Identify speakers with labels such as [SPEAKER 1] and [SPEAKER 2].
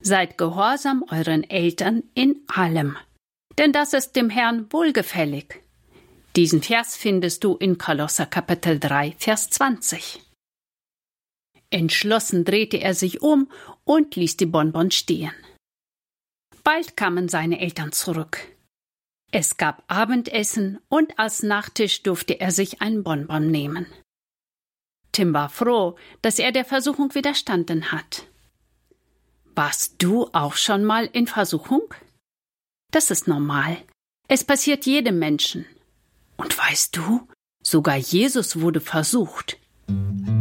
[SPEAKER 1] Seid gehorsam euren Eltern in allem, denn das ist dem Herrn wohlgefällig. Diesen Vers findest du in Kolosser Kapitel 3, Vers 20. Entschlossen drehte er sich um und ließ die Bonbons stehen. Bald kamen seine Eltern zurück. Es gab Abendessen und als Nachtisch durfte er sich ein Bonbon nehmen. Tim war froh, dass er der Versuchung widerstanden hat. Warst du auch schon mal in Versuchung? Das ist normal. Es passiert jedem Menschen. Und weißt du, sogar Jesus wurde versucht.